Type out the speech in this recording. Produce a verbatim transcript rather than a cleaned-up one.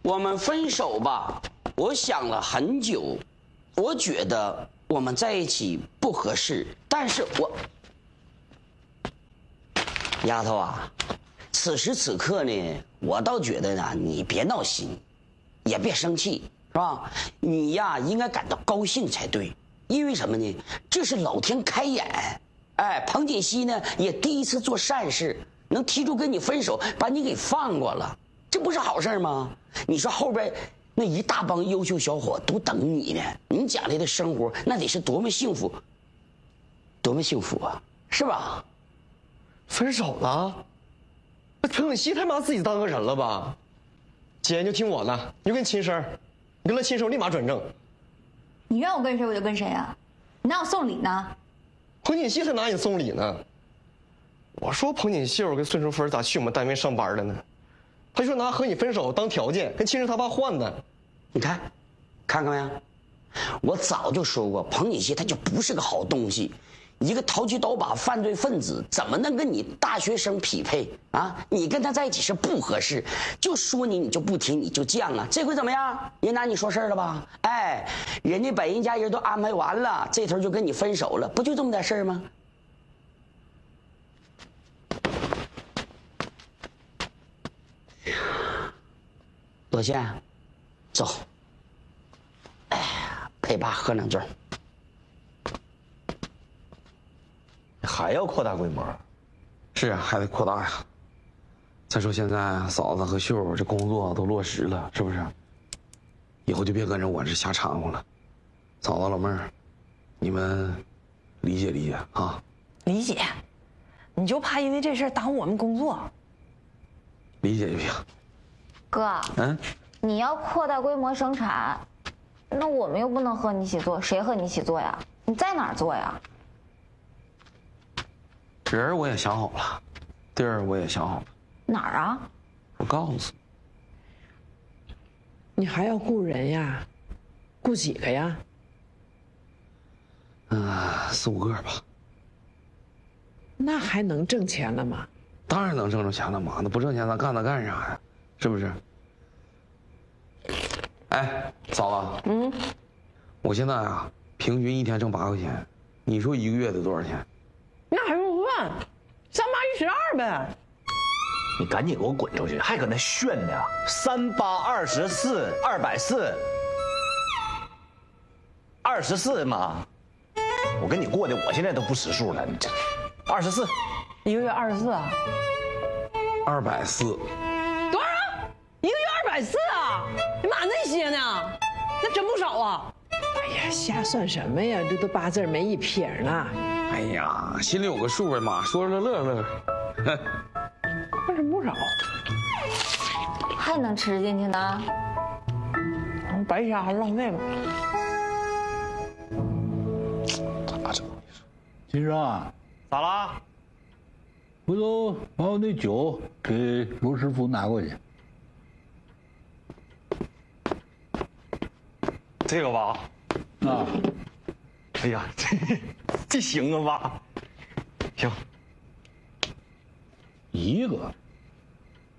我们分手吧。我想了很久，我觉得我们在一起不合适，但是我，丫头啊，此时此刻呢，我倒觉得呢，你别闹心，也别生气，是吧？你呀，应该感到高兴才对，因为什么呢？这是老天开眼，哎，彭锦熙呢也第一次做善事，能提出跟你分手，把你给放过了，这不是好事吗？你说后边那一大帮优秀小伙都等你呢，你将来的生活那得是多么幸福，多么幸福啊，是吧？ 分手了？那彭锦熙他妈自己当个人了吧？姐，你就听我的，你就跟亲生，你跟他亲生，我立马转正。 你愿我跟谁我就跟谁啊，你哪有送礼呢？ 彭锦熙才拿你送礼呢。我说彭锦秀跟孙淑芬咋去我们单位上班了呢？他说拿和你分手当条件，跟亲生他爸换的。 你看，看看没？我早就说过，彭锦熙他就不是个好东西，一个投机倒把犯罪分子，怎么能跟你大学生匹配啊？你跟他在一起是不合适，就说你你就不听，你就犟啊。这回怎么样？人拿你说事儿了吧？哎，人家把人家人都安排完了，这头就跟你分手了，不就这么点事儿吗？多谢，走。哎呀，陪爸喝两盅。 还要扩大规模？ 是啊，还得扩大呀。再说现在嫂子和秀这工作都落实了，是不是？以后就别跟着我这瞎掺和了。嫂子老妹儿，你们理解理解啊。 理解，你就怕因为这事儿耽误我们工作。 理解就行。 哥， 嗯， 你要扩大规模生产，那我们又不能和你一起做，谁和你一起做呀？你在哪儿做呀？ 人儿我也想好了，地儿我也想好了。 哪儿啊？ 我告诉你， 你还要雇人呀？雇几个呀？ 啊，四五个吧。 那还能挣钱了吗？ 当然能挣着钱了嘛，那不挣钱咱干它干啥呀？是不是？哎，嫂子，嗯，我现在啊，平均一天挣八块钱，你说一个月得多少钱？ 那还用算？三八一十二呗。 你赶紧给我滚出去！还搁那炫呢？三八二十四，二百四，二十四嘛！我跟你过的，我现在都不识数了。你这二十四， 一个月二十四啊？ 二百四。 多少？一个月二百四啊？你妈那些呢？那真不少啊！哎呀，瞎算什么呀？这都八字没一撇呢。 哎呀，心里有个数呗妈，说乐乐乐。 那真不少。 还能吃进去呢？ 白瞎还浪费吗？ 咋整？ 金生啊， 咋啦？ 回头把我那酒给罗师傅拿过去。 这个吧？ 啊， 哎呀，这这行啊吧？行， 一个